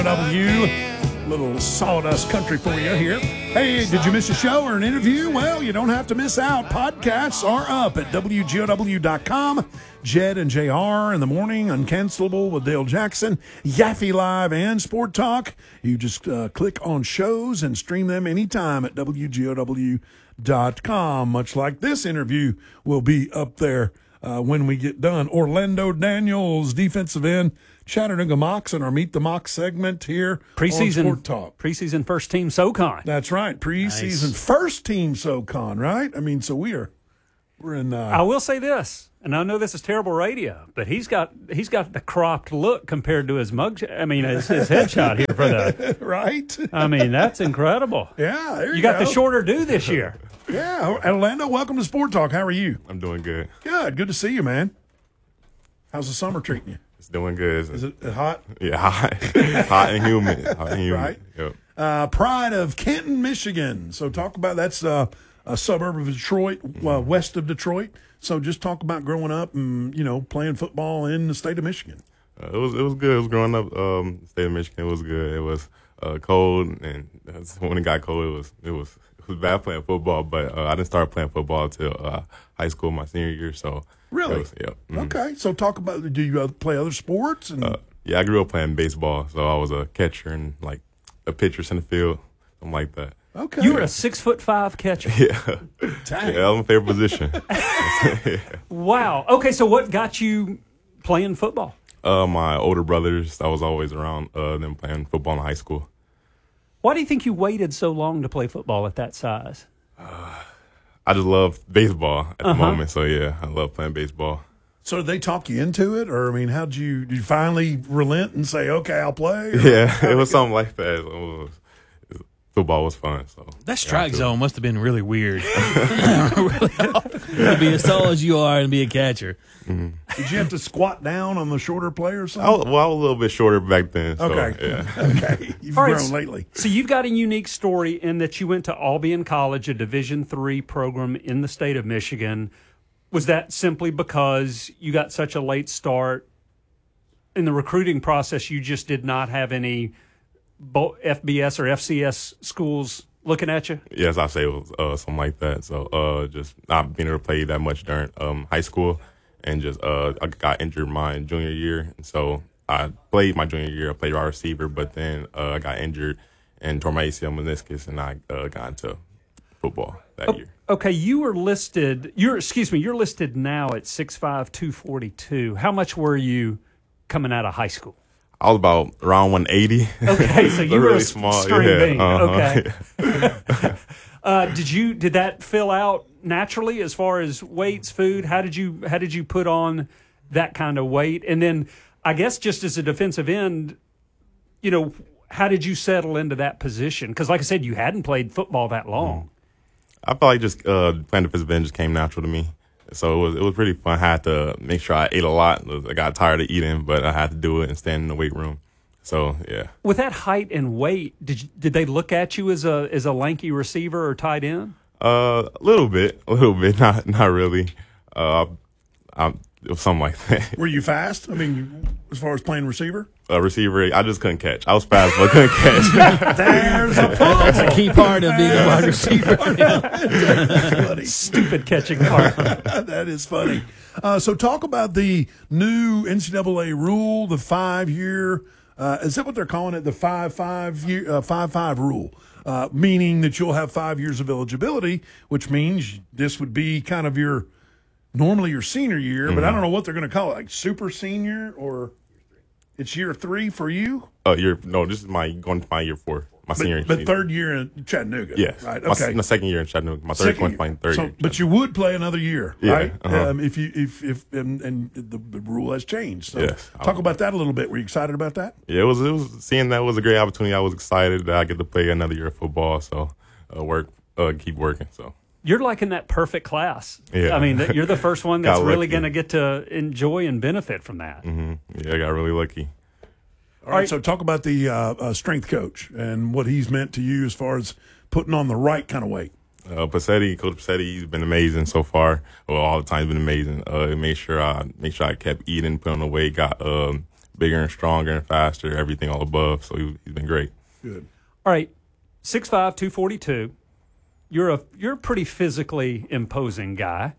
W, little sawdust country for you here. Hey, did you miss a show or an interview? Well, you don't have to miss out. Podcasts are up at WGOW.com. Jed and JR in the morning, Uncancelable with Dale Jackson, Yaffe Live, and Sport Talk. You just click on shows and stream them anytime at WGOW.com. Much like this interview will be up there when we get done. Orlando Daniels, defensive end, Chattanooga Mocs in our Meet the Mocs segment here on Sport Talk. Preseason first team SoCon. That's right. Preseason first team SoCon, right? I mean, so we're in. I will say this, and I know this is terrible radio, but he's got the cropped look compared to his mug. I mean, his headshot here for the right. I mean, that's incredible. Yeah, there you got go. the shorter dude this year. Yeah, Orlando, welcome to Sport Talk. How are you? I'm doing good. Good to see you, man. How's the summer treating you? It's doing good. Is it hot? Yeah, hot and humid. Right. Yep. Pride of Canton, Michigan. So talk about that's a suburb of Detroit, west of Detroit. So just talk about growing up and playing football in the state of Michigan. It was good. It was growing up. State of Michigan. It was good. It was cold, and when it got cold, it was bad playing football. But I didn't start playing football until high school, my senior year. So really, yeah. Okay. So talk about. Do you play other sports? And yeah, I grew up playing baseball, so I was a catcher and like a pitcher in the field, something like that. Okay. You were a 6'5" catcher. Yeah, Dang. yeah, that was my favorite position. Wow. Okay, so what got you playing football? My older brothers, I was always around them playing football in high school. Why do you think you waited so long to play football at that size? I just love baseball at the moment, so yeah, I love playing baseball. So did they talk you into it, or I mean, did you finally relent and say, "Okay, I'll play"? Yeah, it was something like that. Football was fun. So that strike zone must have been really weird. Really to be as tall as you are and be a catcher. Mm-hmm. Did you have to squat down on the shorter player or something? I was a little bit shorter back then. So, okay. Yeah. Okay. You've grown lately. So you've got a unique story in that you went to Albion College, a Division III program in the state of Michigan. Was that simply because you got such a late start in the recruiting process? You just did not have any FBS or FCS schools looking at you? Yes, I say it was something like that. So just not being able to play that much during high school, and just I got injured my junior year, and so I played my junior year. I played wide receiver, but then I got injured and tore my ACL meniscus, and I got into football that year. Okay, you're listed now at 6'5", 242. How much were you coming out of high school? I was about around 180. Okay, so you were really a small. string bean. Okay. Yeah. Did that fill out naturally as far as weights, food? How did you put on that kind of weight? And then I guess just as a defensive end, how did you settle into that position? Because like I said, you hadn't played football that long. I felt like just playing defensive end just came natural to me. So it was pretty fun. I had to make sure I ate a lot. I got tired of eating, but I had to do it and stand in the weight room. So yeah. With that height and weight, did they look at you as a lanky receiver or tight end? A little bit, not really. It was something like that. Were you fast? I mean, as far as playing receiver? Receiver, I just couldn't catch. I was fast, but I couldn't catch. There's a problem. That's a key part of being a wide receiver. Funny. Stupid catching part. That is funny. So talk about the new NCAA rule, the 5-year. Is that what they're calling it? The 5-5 rule, meaning that you'll have 5 years of eligibility, which means this would be kind of normally your senior year, but I don't know what they're going to call it, like super senior, or it's year 3 for you? This is going to my year 4, my senior year. But third year in Chattanooga. Yes. Right. Okay. My second year in Chattanooga. My third one playing third year. But you would play another year, Yeah, right? uh-huh. If the rule has changed. So yes. Talk about that a little bit. Were you excited about that? Yeah, it was seeing that was a great opportunity. I was excited that I get to play another year of football. So keep working. So. You're like in that perfect class. Yeah. I mean, you're the first one that's really lucky. going to get to enjoy and benefit from that. Mm-hmm. Yeah, I got really lucky. All right, so talk about the strength coach and what he's meant to you as far as putting on the right kind of weight. Coach Passetti, he's been amazing so far. Well, all the time he's been amazing. Make sure I kept eating, put on the weight, got bigger and stronger and faster, everything all above. So he's been great. Good. All right, 6'5", 242. You're a pretty physically imposing guy.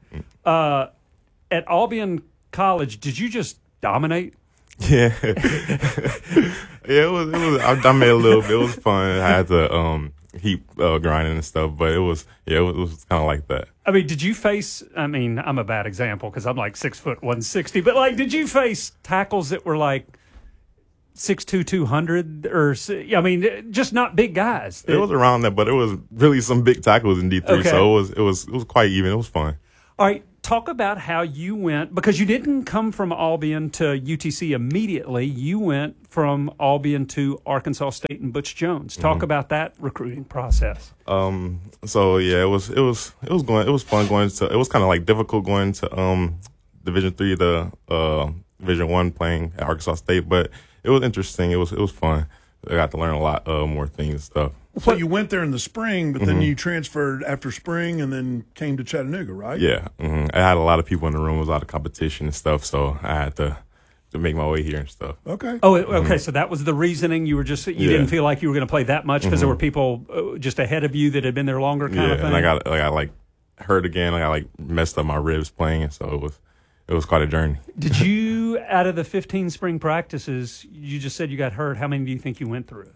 At Albion College, did you just dominate? Yeah, yeah. It was. I made a little bit. It was fun. I had to keep grinding and stuff, but it was kind of like that. I mean, did you face? I mean, I'm a bad example because I'm like 6 foot 160, but like, did you face tackles that were like 6'2", 200, or I mean, just not big guys? It was around that, but it was really some big tackles in D3, Okay. so it was quite even. It was fun. All right, talk about how you went, because you didn't come from Albion to UTC immediately. You went from Albion to Arkansas State and Butch Jones. Talk about that recruiting process. So yeah, it was fun going to. It was kind of like difficult going to Division III to Division I playing at Arkansas State, but it was interesting. It was fun. I got to learn a lot more things and stuff. So you went there in the spring, but then you transferred after spring and then came to Chattanooga, right? Yeah, I had a lot of people in the room. It was a lot of competition and stuff, so I had to make my way here and stuff. Okay. Oh, okay. So that was the reasoning. You were just you Yeah. didn't feel like you were going to play that much because there were people just ahead of you that had been there longer, kind Yeah, of thing. and I got hurt again. I got messed up my ribs playing, so it was quite a journey. Did you, out of the 15 spring practices, you just said you got hurt? How many do you think you went through?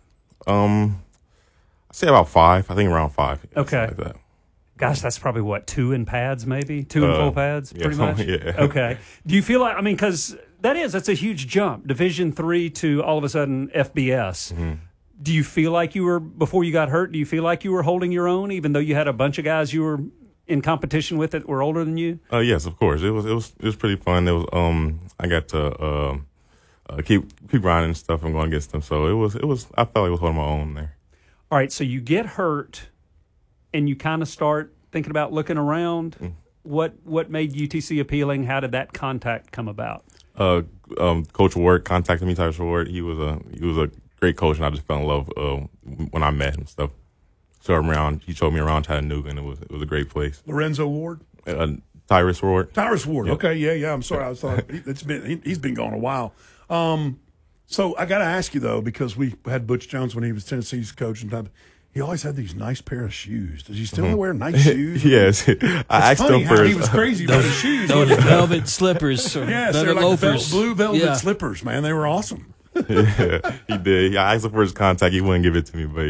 I'd say about 5. I think around 5. Okay. something like that. Gosh, that's probably what, 2 in pads, maybe 2 in full pads, yeah, pretty much. yeah. Okay. Do you feel like? I mean, because that's a huge jump, Division III to all of a sudden FBS. Do you feel like you were, before you got hurt? Do you feel like you were holding your own, even though you had a bunch of guys you were in competition with that were older than you? Yes, of course. It was pretty fun. It was I got to keep grinding and stuff and going against them. So it was I felt like I was holding my own there. All right, so you get hurt, and you kind of start thinking about looking around. What made UTC appealing? How did that contact come about? Coach Ward contacted me. Tyrus Ward. He was a great coach, and I just fell in love when I met him and stuff. He showed me around Chattanooga, and it was a great place. Lorenzo Ward? Tyrus Ward. Tyrus Ward. Yep. Okay, yeah. I'm sorry. I thought he's been gone a while. So I got to ask you though, because we had Butch Jones when he was Tennessee's coach, and he always had these nice pair of shoes. Does he still wear nice shoes? Yes, I asked Funny him how first. he was crazy about his shoes. Those velvet slippers, or Yes, velvet they're like loafers. blue velvet Yeah. slippers, man. They were awesome. Yeah, he did. Yeah, I asked him for his contact. He wouldn't give it to me, but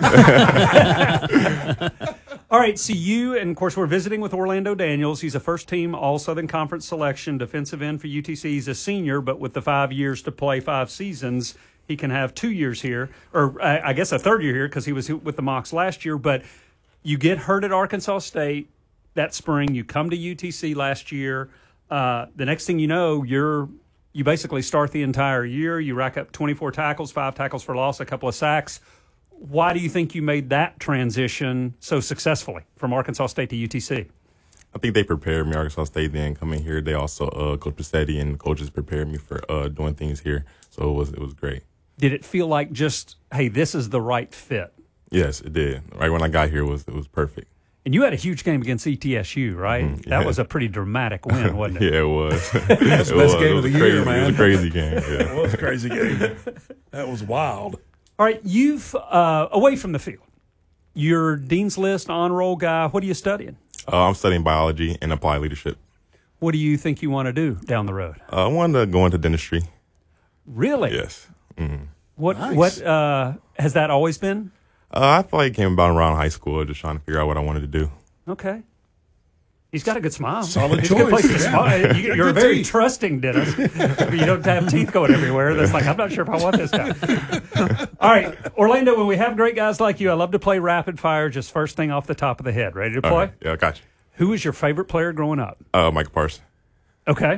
yeah. All right, so you, and of course, we're visiting with Orlando Daniels. He's a first-team All-Southern Conference selection, defensive end for UTC. He's a senior, but with the 5 years to play 5 seasons, he can have 2 years here, or I guess a third year here because he was with the Mocs last year. But you get hurt at Arkansas State that spring. You come to UTC last year. The next thing you know, you basically start the entire year. You rack up 24 tackles, 5 tackles for loss, a couple of sacks. Why do you think you made that transition so successfully from Arkansas State to UTC? I think they prepared me. Arkansas State then coming here. They also Coach Passetti and the coaches prepared me for doing things here. So it was great. Did it feel like just, hey, this is the right fit? Yes, it did. Right when I got here, it was perfect. And you had a huge game against ETSU, right? yeah. That was a pretty dramatic win, wasn't it? Yeah, it was. That's the best game of the year, crazy. man. It was a crazy game. Yeah. It was a crazy game. That was wild. All right, you've, away from the field, you're Dean's List honor roll guy. What are you studying? I'm studying biology and applied leadership. What do you think you want to do down the road? I wanted to go into dentistry. Really? Yes. What has that always been? I feel like it came about around high school, just trying to figure out what I wanted to do. Okay. He's got a good smile. Solid He's a good choice, place to yeah. smile. You're a Good very teeth. trusting dentist. You don't have teeth going everywhere. That's like, I'm not sure if I want this guy. All right, Orlando, when we have great guys like you, I love to play rapid fire, just first thing off the top of the head. Ready to play? All right. Yeah, I got Who was your favorite player growing up? you. Michael Parsons. Okay.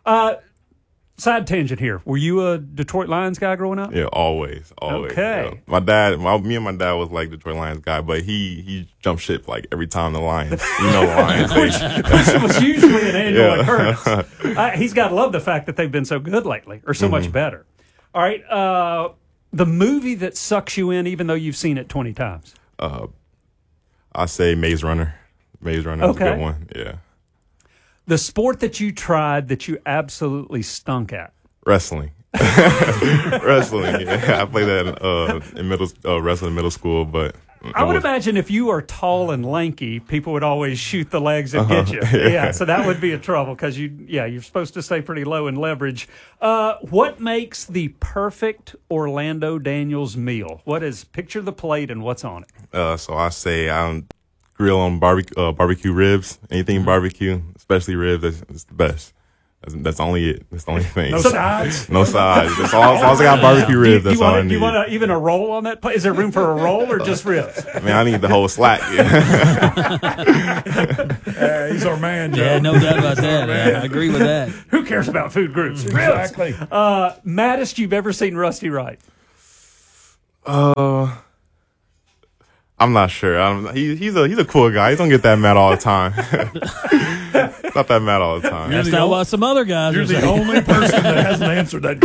Side tangent here. Were you a Detroit Lions guy growing up? Yeah, always. Okay. Yeah. Me and my dad was like Detroit Lions guy, but he jumped ship like every time the Lions. You know, the Lions. Which was usually an annual Yeah. occurrence. He's got to love the fact that they've been so good lately, or so much better. All right. The movie that sucks you in, even though you've seen it 20 times. I say Maze Runner. Maze Runner is a Okay. good one. Yeah. The sport that you tried that you absolutely stunk at. Wrestling. Wrestling. Yeah, I played that in wrestling in middle school, but I would imagine if you are tall and lanky, people would always shoot the legs and get you. Yeah, so that would be a trouble because you're supposed to stay pretty low in leverage. What makes the perfect Orlando Daniels meal? What is, picture the plate and what's on it? So I say I grill on barbecue ribs, anything barbecue, especially ribs. That's the best. That's only it. That's the only thing. No sides? No sides. As long as I got barbecue ribs, that's all I need. Do you want even a roll on that plate? Is there room for a roll or just ribs? I mean, I need the whole slack. He's our man, Joe. Yeah, no doubt about that. I agree with that. Who cares about food groups? Exactly. Maddest you've ever seen Rusty Wright? I'm not sure. He's a cool guy. He don't get that mad all the time. Not that mad all the time. That's not what some other guys You're are the saying. only person that hasn't answered that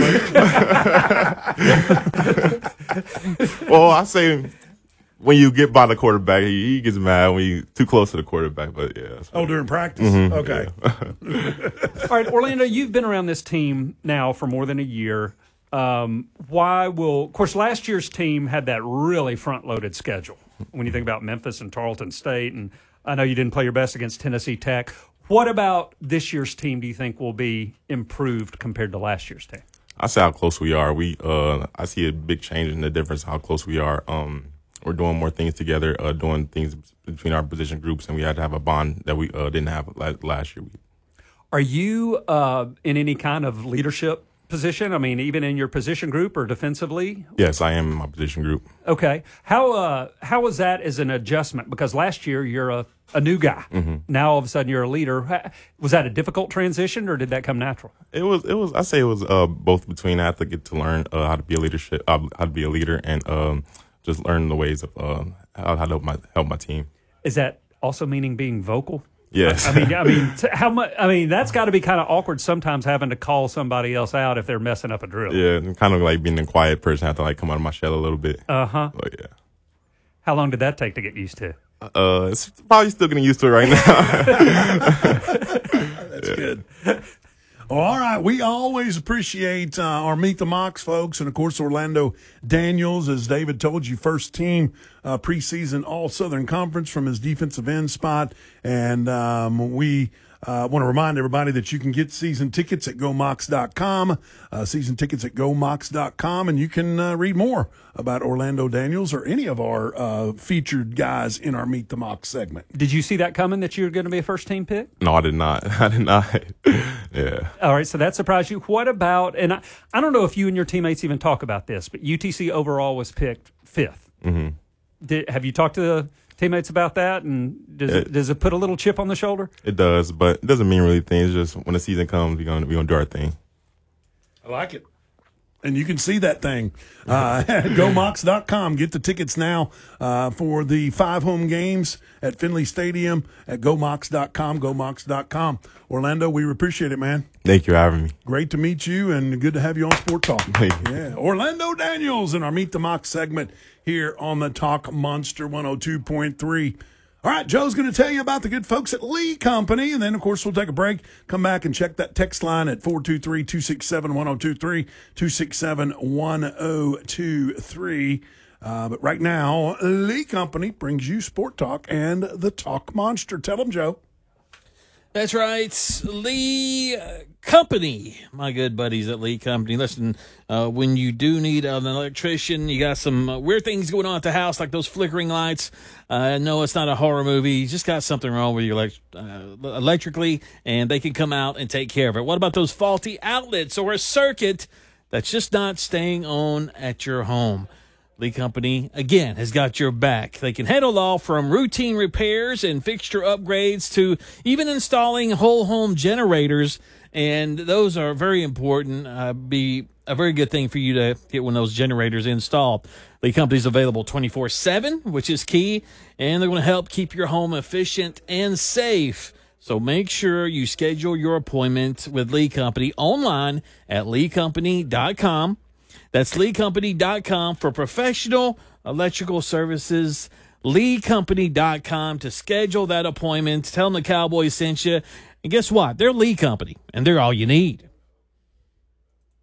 question. Well, I say when you get by the quarterback, he gets mad when you too close to the quarterback. But yeah. Oh, during practice? Okay. All right, Orlando, you've been around this team now for more than a year. Of course, last year's team had that really front-loaded schedule when you think about Memphis and Tarleton State, and I know you didn't play your best against Tennessee Tech. What about this year's team do you think will be improved compared to last year's team? I say how close we are. I see a big change in the difference how close we are. We're doing more things together, doing things between our position groups, and we had to have a bond that we didn't have last year. Are you in any kind of leadership position? I mean, even in your position group or defensively? Yes, I am in my position group. Okay. How was that as an adjustment? Because last year you're a new guy. Mm-hmm. Now all of a sudden you're a leader. Was that a difficult transition or did that come natural? It was. I say it was both between. I have to get to learn how to be how to be a leader, and just learn the ways of how to help my team. Is that also meaning being vocal? Yes. How much? I mean, that's got to be kind of awkward sometimes having to call somebody else out if they're messing up a drill. Yeah, kind of like being a quiet person. I have to come out of my shell a little bit. But yeah. How long did that take to get used to? It's probably still getting used to it right now. That's good. Well, all right. We always appreciate our Meet the Mocs folks. And, of course, Orlando Daniels, as David told you, first team preseason All-Southern Conference from his defensive end spot. And we want to remind everybody that you can get season tickets at GoMocs.com, season tickets at GoMocs.com, and you can read more about Orlando Daniels or any of our featured guys in our Meet the Mocs segment. Did you see that coming, that you were going to be a first-team pick? No, I did not. Yeah. All right, so that surprised you. What about, and I don't know if you and your teammates even talk about this, but UTC overall was picked 5th. Mm-hmm. Have you talked to the teammates about that, and does it put a little chip on the shoulder? It does, but it doesn't mean really things. Just when the season comes, we're gonna do our thing. I like it. And you can see that thing at GoMocs.com. Get the tickets now for the 5 home games at Finley Stadium at GoMocs.com, GoMocs.com. Orlando, we appreciate it, man. Thank you for having me. Great to meet you and good to have you on Sport Talk. Yeah, Orlando Daniels in our Meet the Mocs segment here on the Talk Monster 102.3. All right, Joe's going to tell you about the good folks at Lee Company, and then, of course, we'll take a break, come back and check that text line at 423-267-1023, 267-1023. But right now, Lee Company brings you Sport Talk and the Talk Monster. Tell them, Joe. That's right. Lee Company, my good buddies at Lee Company. Listen, when you do need an electrician, you got some weird things going on at the house, like those flickering lights. No, it's not a horror movie. You just got something wrong with your electrically, and they can come out and take care of it. What about those faulty outlets or a circuit that's just not staying on at your home? Lee Company, again, has got your back. They can handle all from routine repairs and fixture upgrades to even installing whole home generators, and those are very important. Be a very good thing for you to get one of those generators installed. Lee Company's available 24/7, which is key, and they're going to help keep your home efficient and safe. So make sure you schedule your appointment with Lee Company online at leecompany.com. That's leecompany.com for professional electrical services. leecompany.com to schedule that appointment. Tell them the Cowboys sent you. And guess what? They're Lee Company, and they're all you need.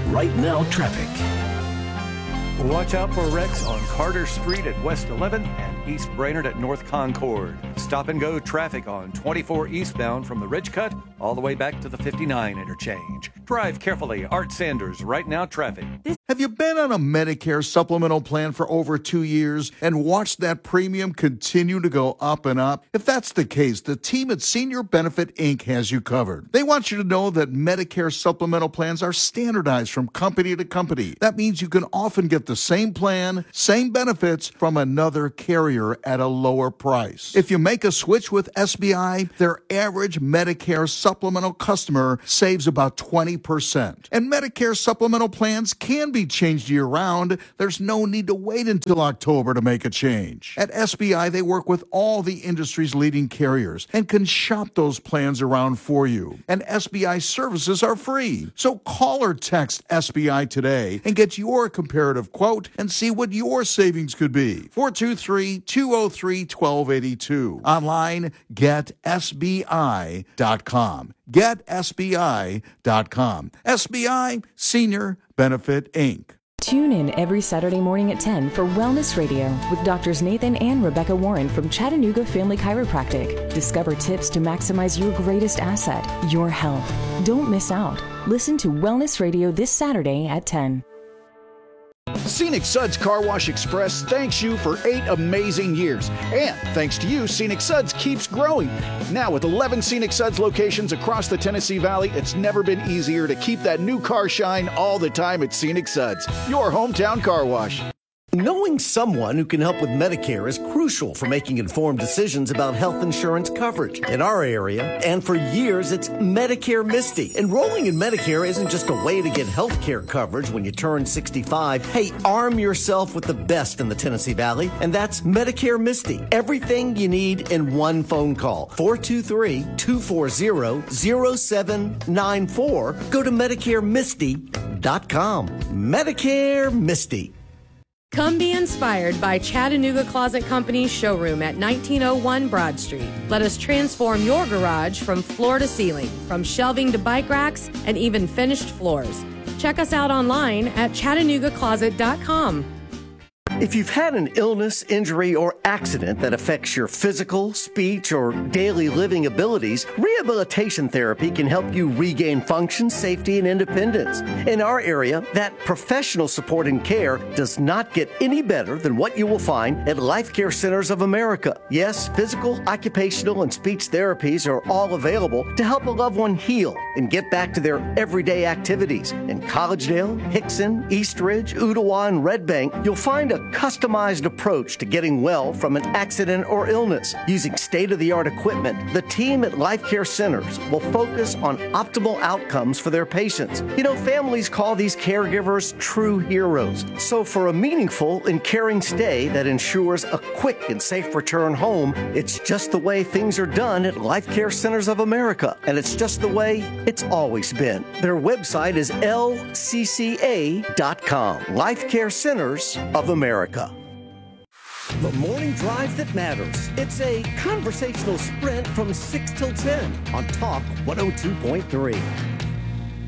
Right Now Traffic. Watch out for wrecks on Carter Street at West 11th and East Brainerd at North Concord. Stop and go traffic on 24 eastbound from the Ridge Cut all the way back to the 59 interchange. Drive carefully. Art Sanders, Right Now Traffic. Have you been on a Medicare supplemental plan for over 2 years and watched that premium continue to go up and up? If that's the case, the team at Senior Benefit Inc. has you covered. They want you to know that Medicare supplemental plans are standardized from company to company. That means you can often get the same plan, same benefits from another carrier at a lower price. If you make a switch with SBI, their average Medicare supplemental customer saves about 20%. And Medicare supplemental plans can be changed year-round. There's no need to wait until October to make a change. At SBI, they work with all the industry's leading carriers and can shop those plans around for you. And SBI services are free. So call or text SBI today and get your comparative quote and see what your savings could be. 423-203-1282. Online, getsbi.com. GetSBI.com. SBI Senior Benefit Inc. Tune in every Saturday morning at 10 for Wellness Radio with Doctors Nathan and Rebecca Warren from Chattanooga Family Chiropractic. Discover tips to maximize your greatest asset, your health. Don't miss out. Listen to Wellness Radio this Saturday at 10. Scenic Suds Car Wash Express thanks you for 8 amazing years. And thanks to you, Scenic Suds keeps growing. Now with 11 Scenic Suds locations across the Tennessee Valley, it's never been easier to keep that new car shine all the time at Scenic Suds, your hometown car wash. Knowing someone who can help with Medicare is crucial for making informed decisions about health insurance coverage. In our area, and for years, it's Medicare Misty. Enrolling in Medicare isn't just a way to get health care coverage when you turn 65. Hey, arm yourself with the best in the Tennessee Valley, and that's Medicare Misty. Everything you need in one phone call. 423-240-0794. Go to MedicareMisty.com. Medicare Misty. Come be inspired by Chattanooga Closet Company's showroom at 1901 Broad Street. Let us transform your garage from floor to ceiling, from shelving to bike racks, and even finished floors. Check us out online at ChattanoogaCloset.com. If you've had an illness, injury, or accident that affects your physical, speech, or daily living abilities, rehabilitation therapy can help you regain function, safety, and independence. In our area, that professional support and care does not get any better than what you will find at Life Care Centers of America. Yes, physical, occupational, and speech therapies are all available to help a loved one heal and get back to their everyday activities. In Collegedale, Hickson, Eastridge, Ooltewah, and Red Bank, you'll find a customized approach to getting well from an accident or illness. Using state-of-the-art equipment, the team at Life Care Centers will focus on optimal outcomes for their patients. You know, families call these caregivers true heroes. So for a meaningful and caring stay that ensures a quick and safe return home, it's just the way things are done at Life Care Centers of America. And it's just the way it's always been. Their website is lcca.com. Life Care Centers of America. The morning drive that matters. It's a conversational sprint from 6 till 10 on Talk 102.3.